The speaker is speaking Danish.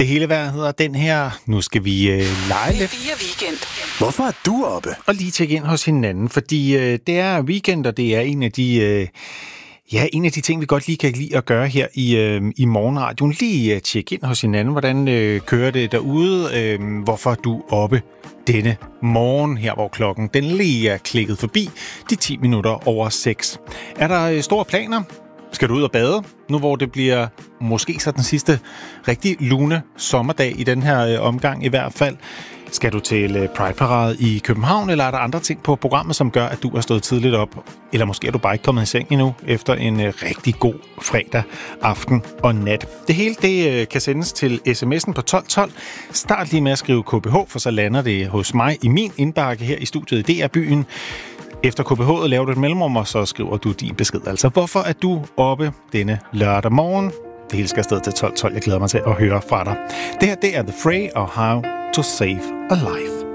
Det hele vejr hedder den her. Nu skal vi lege lidt. Weekend. Hvorfor er du oppe? Og lige tjekke ind hos hinanden, fordi det er weekend, og det er en af de... en af de ting, vi godt lige kan lide at gøre her i morgenradioen. Lige tjekke ind hos hinanden. Hvordan kører det derude? Hvorfor er du oppe denne morgen, her hvor klokken den lige er klikket forbi de 10 minutter over 6. Er der store planer? Skal du ud og bade, nu hvor det bliver måske så den sidste rigtig lune sommerdag i den her omgang i hvert fald? Skal du til Pride-parade i København, eller er der andre ting på programmet, som gør, at du er stået tidligt op? Eller måske er du bare ikke kommet i seng endnu, efter en rigtig god fredag aften og nat. Det hele det kan sendes til sms'en på 1212. Start lige med at skrive KBH, for så lander det hos mig i min indbakke her i studiet i DR-byen. Efter KBH'et laver du et mellemrum, og så skriver du din besked. Altså, hvorfor er du oppe denne lørdag morgen? Det hele skal afsted til 1212. Jeg glæder mig til at høre fra dig. Det her, det er The Fray og How to Save a Life.